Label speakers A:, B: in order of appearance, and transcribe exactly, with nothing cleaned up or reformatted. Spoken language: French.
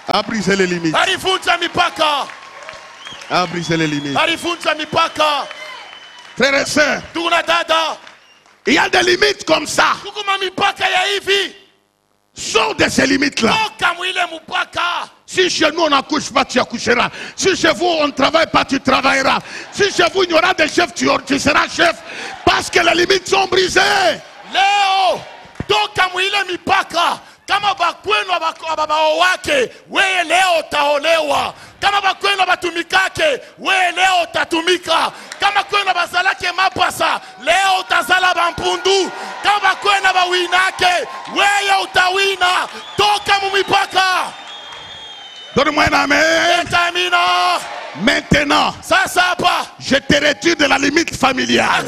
A: A brisé les limites.
B: Alivunja mipaka.
A: A brisé les limites.
B: Alivunja mipaka.
A: Frères et sœurs,
B: Ndugu na dada,
A: il y a des limites comme ça.
B: kuna mipaka ya hivi.
A: Sors de ces limites-là.
B: Toka mwile mpaka.
A: Si chez nous on n'accouche pas, tu accoucheras. Si chez vous on ne travaille pas, tu travailleras. Si chez vous il y aura des chefs, tu, tu seras chef. Parce que les limites sont brisées.
B: Leo, toka mwile mipaka. Kama bakwenu ababao wake, weye leo taolewa. Kama bakwenu batumikake, weye leo tatumika. Kama kwenu bazalake mapasa, leo utazala bampundu. Kama bakwenu bawinake, weye utawina. Toka mumipaka.
A: Donne-moi un amen.
B: Etamina.
A: Maintenant,
B: Sasa hapa,
A: je te retire de la limite familiale.